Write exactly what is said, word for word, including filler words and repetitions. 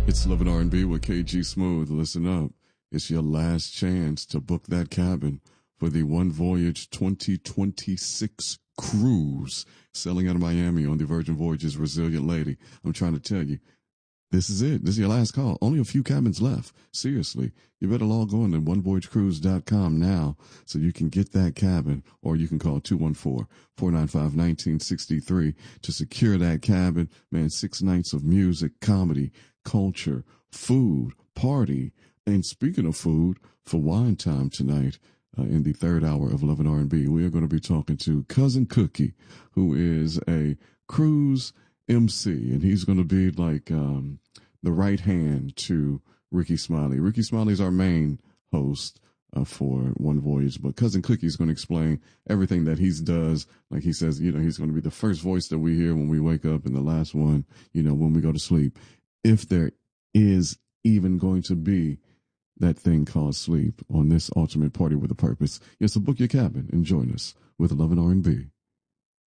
It's Love and R and B with K G Smooth. Listen up. It's your last chance to book that cabin for the One Voyage twenty twenty-six cruise sailing out of Miami on the Virgin Voyages Resilient Lady. I'm trying to tell you, this is it. This is your last call. Only a few cabins left. Seriously. You better log on to one voyage cruise dot com now so you can get that cabin, or you can call two one four, four nine five, one nine six three to secure that cabin. Man, six nights of music, comedy, culture, food, party. And speaking of food, for wine time tonight, uh, in the third hour of Love and R and B, we are going to be talking to Cousin Cookie, who is a cruise M C, and he's going to be like um, the right hand to Ricky Smiley. Ricky Smiley is our main host uh, for One Voyage, but Cousin Cookie is going to explain everything that he does. Like he says, you know, he's going to be the first voice that we hear when we wake up, and the last one, you know, when we go to sleep. If there is even going to be that thing called sleep on this ultimate party with a purpose. Yes, so book your cabin and join us with Love and R and B.